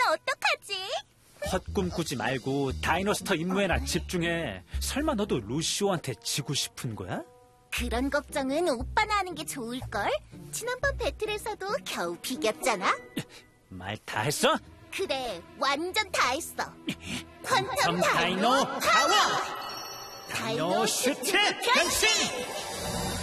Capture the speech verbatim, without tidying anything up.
어떡하지? 헛꿈 꾸지 말고 다이노스터 임무에나 집중해. 설마 너도 루시오한테 지고 싶은 거야? 그런 걱정은 오빠나 하는 게 좋을걸? 지난번 배틀에서도 겨우 비겼잖아? 말 다 했어? 그래, 완전 다 했어. 퀀텀 다이노 다이노 파워! 파워! 다이노 슈트 변신!